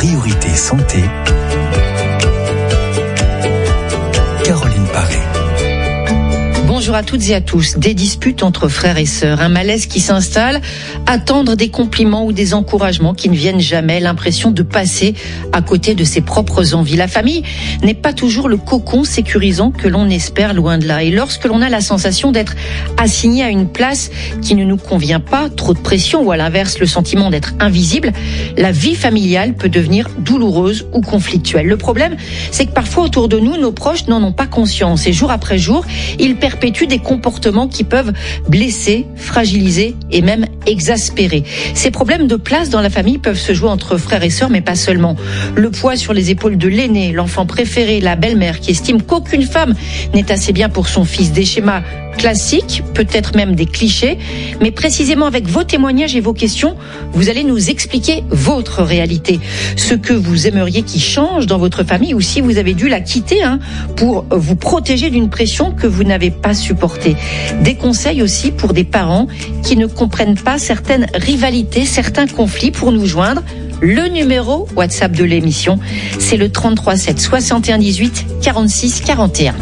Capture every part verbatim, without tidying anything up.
Priorité Santé. Caroline Paré. Bonjour à toutes et à tous. Des disputes entre frères et sœurs, un malaise qui s'installe, attendre des compliments ou des encouragements qui ne viennent jamais, l'impression de passer à côté de ses propres envies. La famille n'est pas toujours le cocon sécurisant que l'on espère, loin de là. Et lorsque l'on a la sensation d'être assigné à une place qui ne nous convient pas, trop de pression ou à l'inverse le sentiment d'être invisible, la vie familiale peut devenir douloureuse ou conflictuelle. Le problème, c'est que parfois autour de nous, nos proches n'en ont pas conscience et jour après jour, ils perpétuent des comportements qui peuvent blesser, fragiliser et même exaspérer. Ces problèmes de place dans la famille peuvent se jouer entre frères et sœurs, mais pas seulement. Le poids sur les épaules de l'aîné, l'enfant préféré, la belle-mère qui estime qu'aucune femme n'est assez bien pour son fils. Des schémas classiques, peut-être même des clichés, mais précisément avec vos témoignages et vos questions, vous allez nous expliquer votre réalité. Ce que vous aimeriez qui change dans votre famille ou si vous avez dû la quitter hein, pour vous protéger d'une pression que vous n'avez pas supportée. Des conseils aussi pour des parents qui ne comprennent pas certaines rivalités, certains conflits. Pour nous joindre, le numéro WhatsApp de l'émission, c'est le trente-trois sept soixante et un dix-huit quarante-six quarante et un.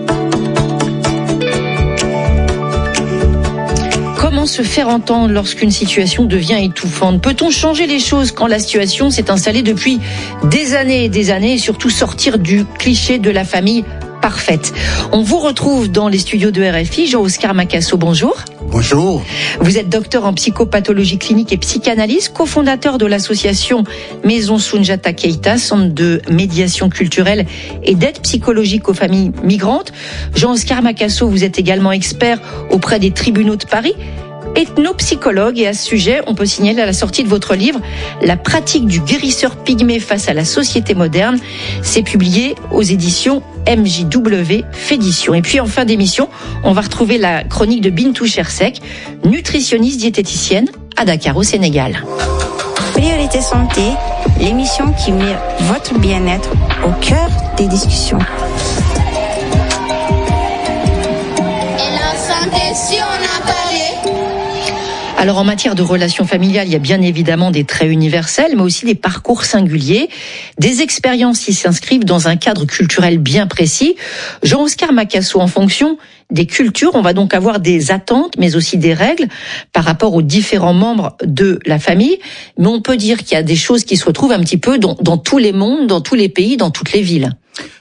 Comment se faire entendre lorsqu'une situation devient étouffante? Peut-on changer les choses quand la situation s'est installée depuis des années et des années et surtout sortir du cliché de la famille parfaite? On vous retrouve dans les studios de R F I. Jean-Oscar Macasso, bonjour. Bonjour. Vous êtes docteur en psychopathologie clinique et psychanalyse, cofondateur de l'association Maison Soundiata Keita, centre de médiation culturelle et d'aide psychologique aux familles migrantes. Jean-Oscar Macasso, vous êtes également expert auprès des tribunaux de Paris, ethnopsychologue, et à ce sujet, on peut signaler à la sortie de votre livre La pratique du guérisseur pygmée face à la société moderne. C'est publié aux éditions M J W Fédition. Et puis en fin d'émission, on va retrouver la chronique de Bintou Chersek, nutritionniste diététicienne à Dakar au Sénégal. Priorité Santé, l'émission qui met votre bien-être au cœur des discussions. Et la santé, si on a parlé. Alors en matière de relations familiales, il y a bien évidemment des traits universels, mais aussi des parcours singuliers, des expériences qui s'inscrivent dans un cadre culturel bien précis. Jean-Oscar Macasso, en fonction des cultures, on va donc avoir des attentes, mais aussi des règles par rapport aux différents membres de la famille. Mais on peut dire qu'il y a des choses qui se retrouvent un petit peu dans, dans tous les mondes, dans tous les pays, dans toutes les villes.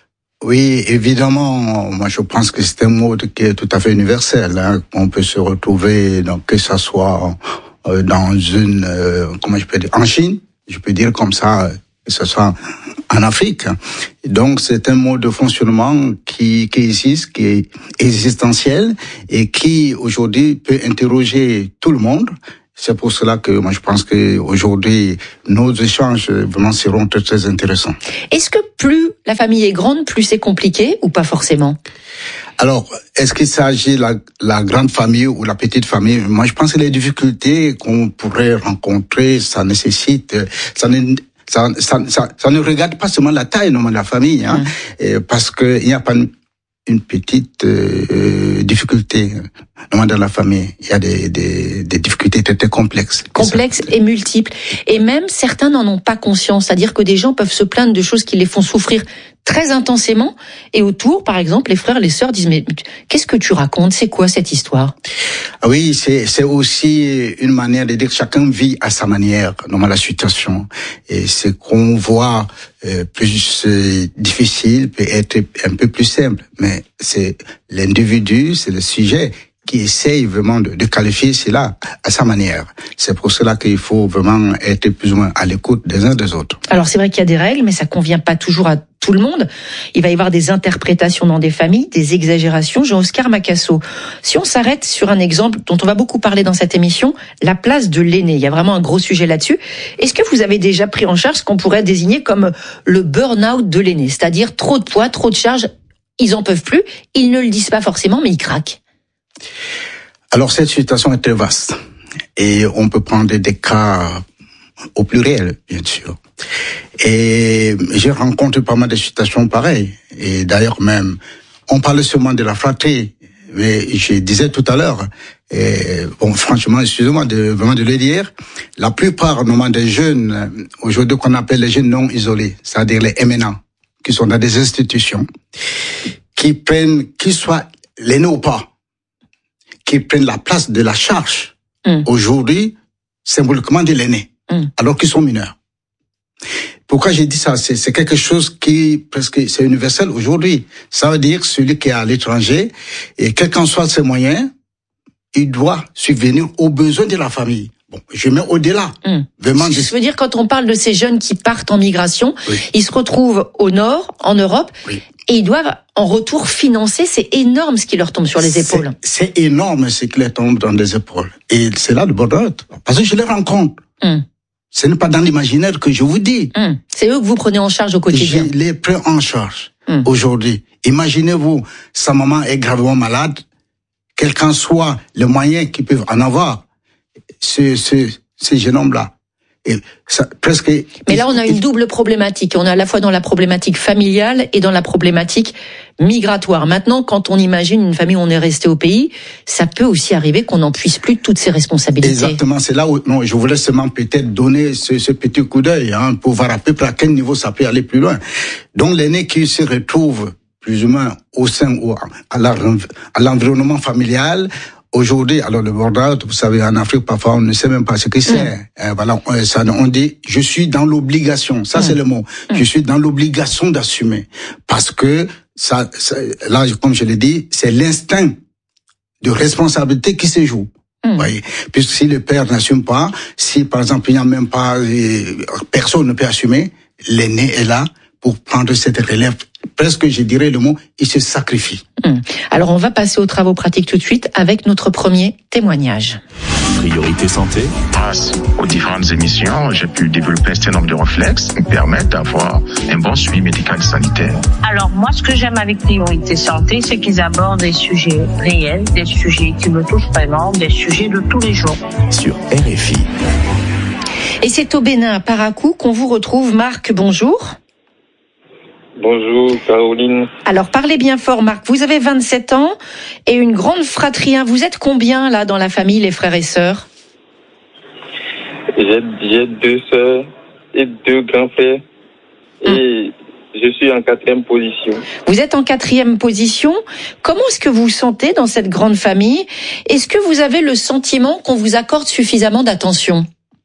Oui, évidemment, moi je pense que c'est un mode qui est tout à fait universel. Hein. On peut se retrouver, donc, que ça soit euh, dans une, euh, comment je peux dire, en Chine, je peux dire comme ça, que ce soit en Afrique. Donc c'est un mode de fonctionnement qui, qui existe, qui est existentiel et qui aujourd'hui peut interroger tout le monde. C'est pour cela que moi je pense que aujourd'hui nos échanges vraiment seront très très intéressants. Est-ce que plus la famille est grande, plus c'est compliqué ou pas forcément? Alors, est-ce qu'il s'agit de la, la grande famille ou la petite famille? Moi je pense que les difficultés qu'on pourrait rencontrer, ça nécessite, ça ne ça, ça, ça, ça ne regarde pas seulement la taille non, de la famille, hein, mmh. et parce que il n'y a pas une, une petite euh, difficulté dans la famille. Il y a des, des, des difficultés très, très complexes. Complexes et multiples. Et même, certains n'en ont pas conscience. C'est-à-dire que des gens peuvent se plaindre de choses qui les font souffrir très intensément. Et autour, par exemple, les frères, les sœurs disent, mais qu'est-ce que tu racontes? C'est quoi cette histoire? Oui, c'est, c'est aussi une manière de dire que chacun vit à sa manière, dans la situation. Et ce qu'on voit euh, plus euh, difficile peut être un peu plus simple. Mais c'est l'individu, c'est le sujet qui essaye vraiment de, de qualifier cela à sa manière. C'est pour cela qu'il faut vraiment être plus ou moins à l'écoute des uns des autres. Alors c'est vrai qu'il y a des règles, mais ça convient pas toujours à tout le monde. Il va y avoir des interprétations dans des familles, des exagérations. Jean-Oscar Macasso, si on s'arrête sur un exemple dont on va beaucoup parler dans cette émission, la place de l'aîné. Il y a vraiment un gros sujet là-dessus. Est-ce que vous avez déjà pris en charge ce qu'on pourrait désigner comme le burn-out de l'aîné? C'est-à-dire trop de poids, trop de charges, ils en peuvent plus, ils ne le disent pas forcément, mais ils craquent. Alors cette situation est très vaste et on peut prendre des cas au pluriel, bien sûr. Et j'ai rencontré pas mal de situations pareilles. Et d'ailleurs même, on parle seulement de la fratrie, mais je disais tout à l'heure, et bon, franchement, excusez-moi de vraiment de le dire, la plupart normalement des jeunes aujourd'hui qu'on appelle les jeunes non isolés, c'est-à-dire les M N A, qui sont dans des institutions, qui prennent, qu'ils soient l'aîné ou pas, qui prennent la place de la charge mmh. aujourd'hui, symboliquement de l'aîné, mmh. alors qu'ils sont mineurs. Pourquoi j'ai dit ça? C'est, c'est quelque chose qui, presque, c'est universel aujourd'hui. Ça veut dire que celui qui est à l'étranger, et quels qu'en soient ses moyens, il doit subvenir aux besoins de la famille. Bon, je mets au-delà. Mmh. Vraiment. Je veux dire, quand on parle de ces jeunes qui partent en migration, oui. ils se retrouvent au nord, en Europe, oui. et ils doivent, en retour, financer. C'est énorme ce qui leur tombe sur les épaules. C'est, c'est énorme ce qui leur tombe dans les épaules. Et c'est là le bonheur. Parce que je les rencontre. Mmh. Ce n'est pas dans l'imaginaire que je vous dis. Mmh. C'est eux que vous prenez en charge au quotidien. Je les prends en charge mmh. aujourd'hui. Imaginez-vous, sa maman est gravement malade, quel qu'en soit le moyen qu'ils peuvent en avoir, ce, ce, ces jeunes hommes-là. Et ça, presque. Mais là, on a une double problématique. On est à la fois dans la problématique familiale et dans la problématique migratoire. Maintenant, quand on imagine une famille où on est resté au pays, ça peut aussi arriver qu'on n'en puisse plus de toutes ces responsabilités. Exactement. C'est là où, non, je voulais seulement peut-être donner ce, ce petit coup d'œil, hein, pour voir à peu près à quel niveau ça peut aller plus loin. Donc, l'aîné qui se retrouve plus ou moins au sein ou à, la, à l'environnement familial. Aujourd'hui, alors le burn-out, vous savez, en Afrique, parfois, on ne sait même pas ce que c'est. Mmh. Euh, voilà, on, ça, on dit, je suis dans l'obligation. Ça, mmh. c'est le mot. Mmh. Je suis dans l'obligation d'assumer. Parce que, ça, ça, là, comme je l'ai dit, c'est l'instinct de responsabilité qui se joue. Mmh. Vous voyez. Puisque si le père n'assume pas, si, par exemple, il n'y a même pas, euh, personne ne peut assumer, l'aîné est là pour prendre cette relève. Presque, je dirais le mot, il se sacrifie. Mmh. Alors, on va passer aux travaux pratiques tout de suite avec notre premier témoignage. Priorité santé. Grâce aux différentes émissions, j'ai pu développer un certain nombre de réflexes qui me permettent d'avoir un bon suivi médical et sanitaire. Alors, moi, ce que j'aime avec Priorité santé, c'est qu'ils abordent des sujets réels, des sujets qui me touchent vraiment, des sujets de tous les jours. Sur R F I. Et c'est au Bénin, à Parakou, qu'on vous retrouve. Marc, bonjour. Bonjour Caroline. Alors parlez bien fort Marc, vous avez vingt-sept ans et une grande fratrie. Vous êtes combien là dans la famille, les frères et sœurs? J'ai, j'ai deux sœurs et deux grands frères et hum. je suis en quatrième position. Vous êtes en quatrième position. Comment est-ce que vous vous sentez dans cette grande famille? Est-ce que vous avez le sentiment qu'on vous accorde suffisamment d'attention?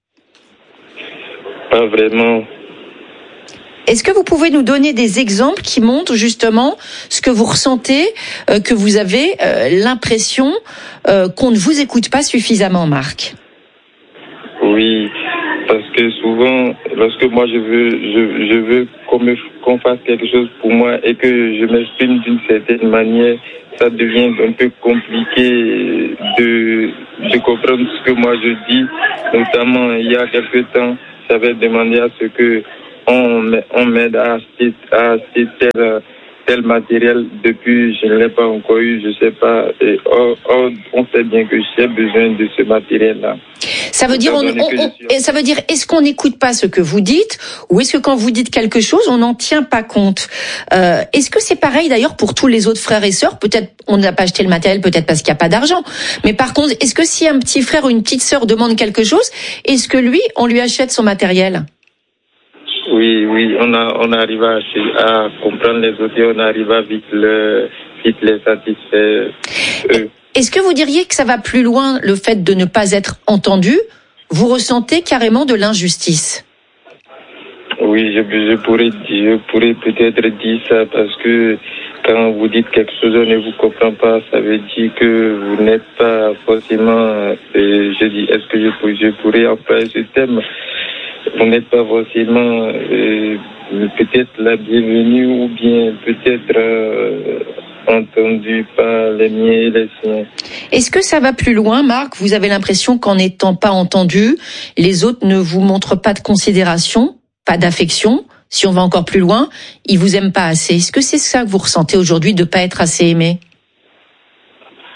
Pas vraiment. Est-ce que vous pouvez nous donner des exemples qui montrent justement ce que vous ressentez, euh, que vous avez euh, l'impression euh, qu'on ne vous écoute pas suffisamment, Marc? Oui, parce que souvent, lorsque moi je veux, je, je veux qu'on, me, qu'on fasse quelque chose pour moi et que je m'exprime d'une certaine manière, ça devient un peu compliqué de, de comprendre ce que moi je dis. Notamment, il y a quelque temps, j'avais demandé à ce que On, on m'aide à acheter, à acheter tel, tel matériel. Depuis, je ne l'ai pas encore eu, je ne sais pas. Et, oh, oh, on sait bien que j'ai besoin de ce matériel-là. Ça veut dire, on, on, on, ça veut dire, est-ce qu'on n'écoute pas ce que vous dites, ou est-ce que quand vous dites quelque chose, on n'en tient pas compte? euh, Est-ce que c'est pareil d'ailleurs pour tous les autres frères et sœurs? Peut-être on n'a pas acheté le matériel, peut-être parce qu'il n'y a pas d'argent. Mais par contre, est-ce que si un petit frère ou une petite sœur demande quelque chose, est-ce que lui, on lui achète son matériel? Oui, oui, on a, on arrive à, à comprendre les autres, on arrive à vite, le, vite les satisfaire. Euh. Est-ce que vous diriez que ça va plus loin, le fait de ne pas être entendu? Vous ressentez carrément de l'injustice? Oui, je, je pourrais, je pourrais peut-être dire ça parce que quand vous dites quelque chose, on ne vous comprend pas, ça veut dire que vous n'êtes pas forcément, euh, je dis, est-ce que je, je pourrais employer ce thème? Vous n'êtes pas forcément euh, peut-être la bienvenue ou bien peut-être euh, entendu par les miens et les siens. Est-ce que ça va plus loin, Marc? Vous avez l'impression qu'en n'étant pas entendu, les autres ne vous montrent pas de considération, pas d'affection? Si on va encore plus loin, ils vous aiment pas assez. Est-ce que c'est ça que vous ressentez aujourd'hui, de pas être assez aimé?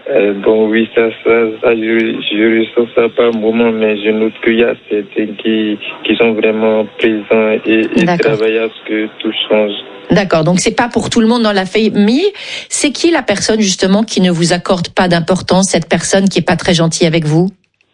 Euh, bon, oui, ça, ça, ça je, je ressens ça par moment, mais je note qu'il y a certains qui, qui sont vraiment présents et, et travaillent à ce que tout change. D'accord, donc c'est pas pour tout le monde dans la famille. C'est qui la personne justement qui ne vous accorde pas d'importance, cette personne qui est pas très gentille avec vous?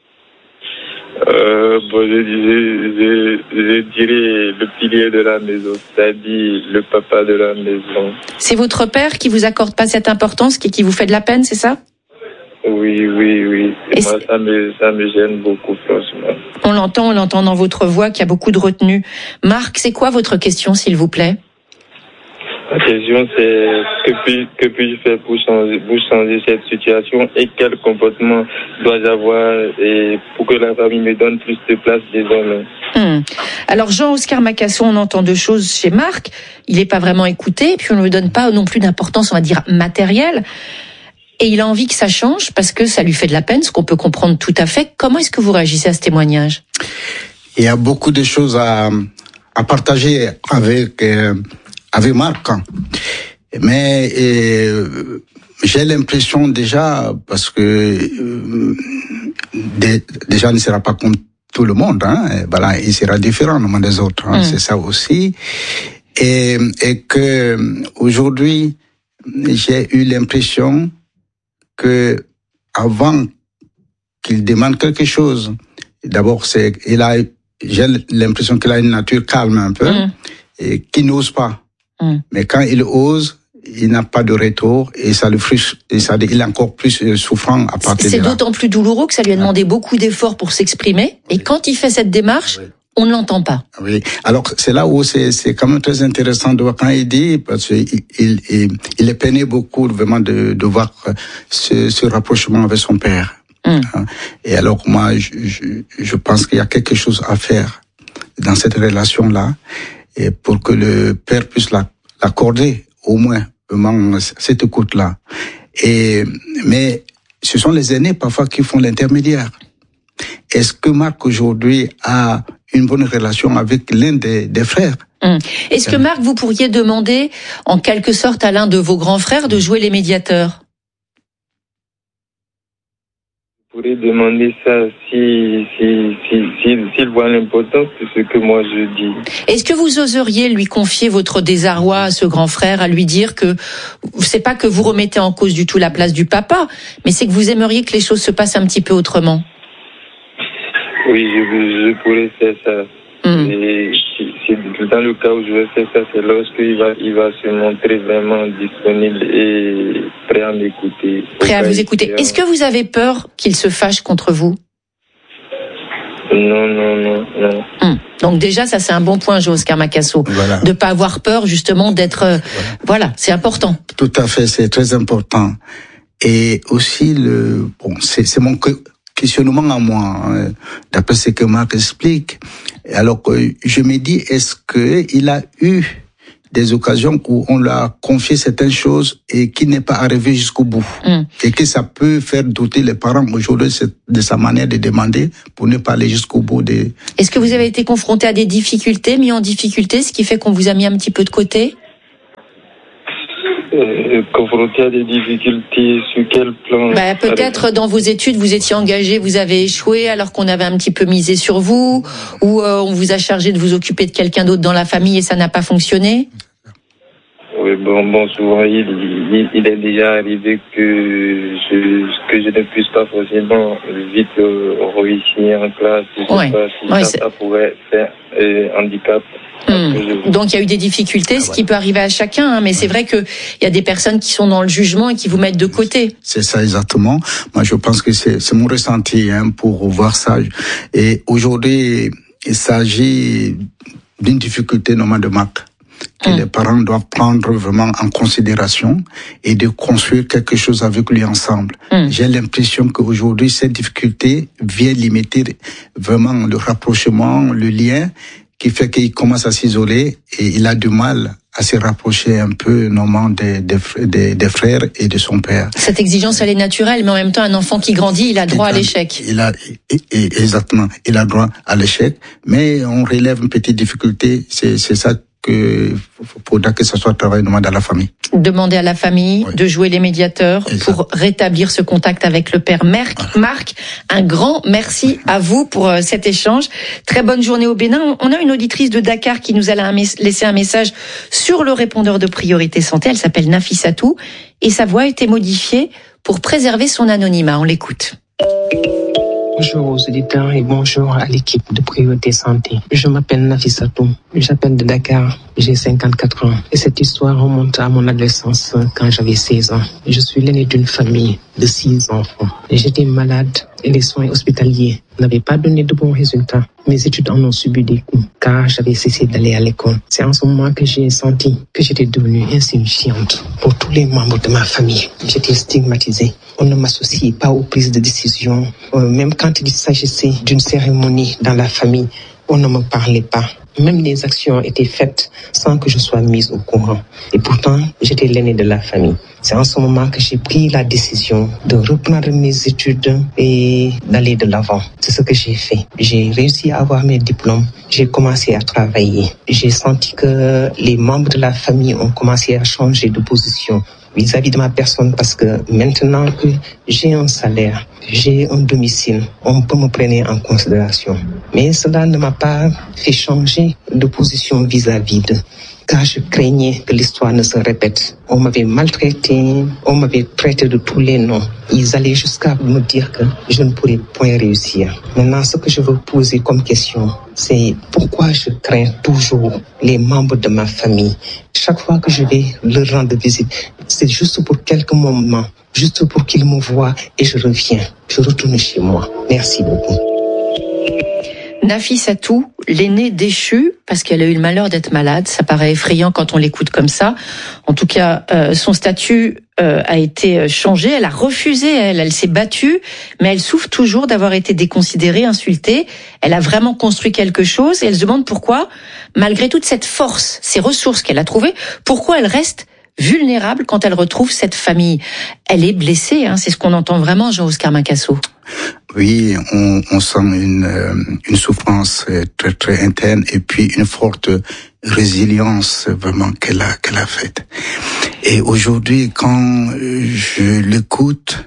Euh, bon, je, je, je, je dirais le pilier de la maison, c'est-à-dire le papa de la maison. C'est votre père qui vous accorde pas cette importance, qui, qui vous fait de la peine, c'est ça? Oui, oui, oui. Et moi, ça me, ça me gêne beaucoup, franchement. On l'entend, on l'entend dans votre voix qu'il y a beaucoup de retenue. Marc, c'est quoi votre question, s'il vous plaît? La question, c'est que puis, que puis-je faire pour changer, pour changer cette situation et quel comportement dois-je avoir et pour que la famille me donne plus de place désormais. Hum. Alors, Jean-Oscar Macasso, on entend deux choses chez Marc. Il n'est pas vraiment écouté, puis on ne lui donne pas non plus d'importance, on va dire, matérielle. Et il a envie que ça change parce que ça lui fait de la peine, ce qu'on peut comprendre tout à fait. Comment est-ce que vous réagissez à ce témoignage? Il y a beaucoup de choses à, à partager avec... Euh, avec Marc, mais euh, j'ai l'impression déjà, parce que euh, dé, déjà il ne sera pas comme tout le monde, hein, et voilà, il sera différent des autres, hein, mmh. C'est ça aussi, et, et que aujourd'hui j'ai eu l'impression que avant qu'il demande quelque chose, d'abord c'est, il a, j'ai l'impression qu'il a une nature calme un peu, mmh. et qui n'ose pas. Mais quand il ose, il n'a pas de retour et ça le frustre, et ça, il est encore plus souffrant à partir de là. C'est d'autant plus douloureux que ça lui a demandé beaucoup d'efforts pour s'exprimer. Oui. Et quand il fait cette démarche, oui. on ne l'entend pas. Oui. Alors c'est là où c'est, c'est quand même très intéressant de voir quand il dit, parce qu'il il, il, il est peiné beaucoup vraiment de, de voir ce, ce rapprochement avec son père. Mm. Et alors moi, je, je, je pense qu'il y a quelque chose à faire dans cette relation-là. Et pour que le père puisse l'accorder, au moins, vraiment, cette écoute-là. Et, mais, ce sont les aînés, parfois, qui font l'intermédiaire. Est-ce que Marc, aujourd'hui, a une bonne relation avec l'un des, des frères? Hum. Est-ce que, Marc, vous pourriez demander, en quelque sorte, à l'un de vos grands frères de jouer les médiateurs? Je pourrais demander ça si, si, si, si, s'il voit l'importance de ce que moi je dis. Est-ce que vous oseriez lui confier votre désarroi à ce grand frère, à lui dire que c'est pas que vous remettez en cause du tout la place du papa, mais c'est que vous aimeriez que les choses se passent un petit peu autrement? Oui, je, je pourrais faire ça. Mmh. Et c'est dans le cas où je vais faire ça, c'est lorsqu'il va, il va se montrer vraiment disponible et prêt à m'écouter. Prêt à vous écouter. Est-ce que vous avez peur qu'il se fâche contre vous? Non, non, non, non. Mmh. Donc déjà, ça c'est un bon point, Jean-Oscar Macasso, voilà. De pas avoir peur justement d'être, euh, voilà. voilà, c'est important. Tout à fait, c'est très important. Et aussi le, bon, c'est, c'est mon questionnement à moi, hein, d'après ce que Marc explique. Alors que je me dis, est-ce que il a eu des occasions où on lui a confié certaines choses et qui n'est pas arrivé jusqu'au bout, mm. et que ça peut faire douter les parents aujourd'hui de sa manière de demander pour ne pas aller jusqu'au bout des... Est-ce que vous avez été confronté à des difficultés, mis en difficulté, ce qui fait qu'on vous a mis un petit peu de côté? Euh, confronté à des difficultés, sur quel plan? Bah, peut-être dans vos études, vous étiez engagé, vous avez échoué alors qu'on avait un petit peu misé sur vous, ou euh, on vous a chargé de vous occuper de quelqu'un d'autre dans la famille et ça n'a pas fonctionné? Oui, bon, bon, souvent il, il, il est déjà arrivé que je, que je ne puisse pas forcément vite euh, réussir en classe. Je sais ouais. pas si ouais, ça, ça pourrait faire euh, handicap. Hum. Donc il y a eu des difficultés, ce qui peut arriver à chacun, hein, mais c'est vrai que il y a des personnes qui sont dans le jugement et qui vous mettent de côté. C'est ça exactement. Moi je pense que c'est, c'est mon ressenti, hein, pour voir ça. Et aujourd'hui, il s'agit d'une difficulté normale de Marc que hum. les parents doivent prendre vraiment en considération et de construire quelque chose avec lui ensemble. Hum. J'ai l'impression qu'aujourd'hui cette difficulté vient limiter vraiment le rapprochement, le lien, qui fait qu'il commence à s'isoler et il a du mal à se rapprocher un peu normalement des, des, des, des frères et de son père. Cette exigence, elle est naturelle, mais en même temps, un enfant qui grandit, il a droit il a, à l'échec. Il a, exactement, il a droit à l'échec, mais on relève une petite difficulté, c'est, c'est ça que faudra que ce soit travaillé dans la famille. Demander à la famille oui. de jouer les médiateurs exact. Pour rétablir ce contact avec le père Marc. Voilà. Marc, un grand merci à vous pour euh, cet échange. Très bonne journée au Bénin. On a une auditrice de Dakar qui nous a laissé un message sur le répondeur de Priorité Santé. Elle s'appelle Nafissatou et sa voix a été modifiée pour préserver son anonymat. On l'écoute. Bonjour aux auditeurs et bonjour à l'équipe de Priorité Santé. Je m'appelle Nafissatou, j'appelle de Dakar, j'ai cinquante-quatre ans. Et cette histoire remonte à mon adolescence quand j'avais seize ans. Je suis l'aîné d'une famille de six enfants. J'étais malade et les soins hospitaliers n'avaient pas donné de bons résultats. Mes études en ont subi des coups car j'avais cessé d'aller à l'école. C'est en ce moment que j'ai senti que j'étais devenue insignifiante pour tous les membres de ma famille. J'étais stigmatisée. On ne m'associait pas aux prises de décision. Euh, même quand il s'agissait d'une cérémonie dans la famille, on ne me parlait pas. Même les actions étaient faites sans que je sois mise au courant. Et pourtant, j'étais l'aînée de la famille. C'est en ce moment que j'ai pris la décision de reprendre mes études et d'aller de l'avant. C'est ce que j'ai fait. J'ai réussi à avoir mes diplômes. J'ai commencé à travailler. J'ai senti que les membres de la famille ont commencé à changer de position vis-à-vis de ma personne parce que maintenant que j'ai un salaire, j'ai un domicile, on peut me prendre en considération. Mais cela ne m'a pas fait changer de position vis-à-vis de, car je craignais que l'histoire ne se répète. On m'avait maltraité, on m'avait traité de tous les noms. Ils allaient jusqu'à me dire que je ne pourrais point réussir. Maintenant, ce que je veux poser comme question, c'est pourquoi je crains toujours les membres de ma famille. Chaque fois que je vais leur rendre visite, c'est juste pour quelques moments, juste pour qu'ils me voient et je reviens. Je retourne chez moi. Merci beaucoup. Nafissatou, l'aînée déchue, parce qu'elle a eu le malheur d'être malade. Ça paraît effrayant quand on l'écoute comme ça. En tout cas, euh, son statut euh, a été changé. Elle a refusé, elle, elle s'est battue, mais elle souffre toujours d'avoir été déconsidérée, insultée. Elle a vraiment construit quelque chose et elle se demande pourquoi, malgré toute cette force, ces ressources qu'elle a trouvées, pourquoi elle reste vulnérable quand elle retrouve cette famille. Elle est blessée, hein, c'est ce qu'on entend vraiment, Jean-Oscar Macasso. Oui, on, on sent une, une souffrance très très interne et puis une forte résilience vraiment qu'elle a qu'elle a faite. Et aujourd'hui, quand je l'écoute,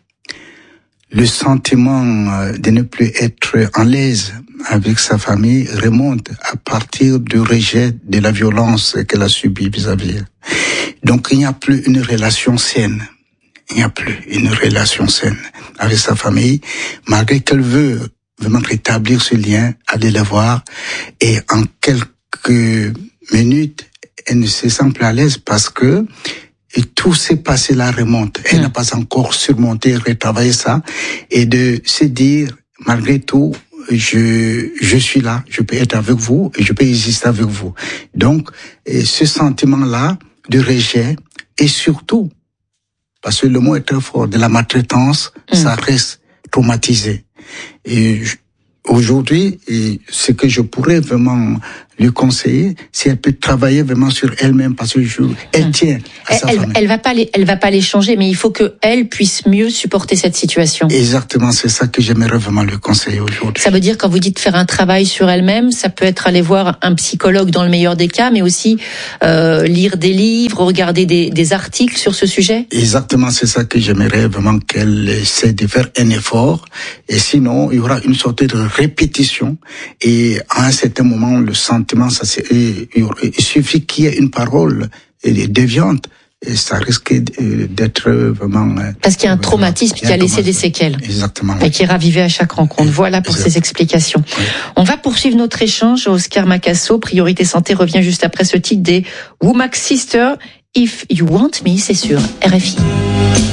le sentiment de ne plus être en l'aise avec sa famille remonte à partir du rejet de la violence qu'elle a subie vis-à-vis. Donc il n'y a plus une relation saine. Il n'y a plus une relation saine avec sa famille, malgré qu'elle veut vraiment rétablir ce lien, aller la voir, et en quelques minutes, elle ne se sent plus à l'aise parce que et tout s'est passé là remonte. Elle mmh. n'a pas encore surmonté, retravaillé ça, et de se dire, malgré tout, je je suis là, je peux être avec vous, et je peux exister avec vous. Donc, et ce sentiment-là de rejet, et surtout, parce que le mot est très fort, de la maltraitance, mmh. ça reste traumatisé. Et je, aujourd'hui, et ce que je pourrais vraiment lui conseiller, c'est elle peut travailler vraiment sur elle-même parce que je, elle tient à elle, sa elle, famille. Elle va pas les, elle va pas les changer, mais il faut que elle puisse mieux supporter cette situation. Exactement, c'est ça que j'aimerais vraiment lui conseiller aujourd'hui. Ça veut dire, quand vous dites faire un travail sur elle-même, ça peut être aller voir un psychologue dans le meilleur des cas, mais aussi euh, lire des livres, regarder des, des articles sur ce sujet. Exactement, c'est ça que j'aimerais vraiment qu'elle essaie de faire un effort. Et sinon, il y aura une sorte de répétition. Et à un certain moment, le sentiment, ça c'est, il suffit qu'il y ait une parole déviante. Et ça risque d'être vraiment... Parce qu'il y a un traumatisme qui a laissé des séquelles. Exactement. Et qui est ravivé à chaque rencontre. Voilà pour Exactement. Ces explications. Oui. On va poursuivre notre échange. Oscar Macasso, Priorité Santé, revient juste après ce titre des Womack Sisters. If You Want Me, c'est sur R F I.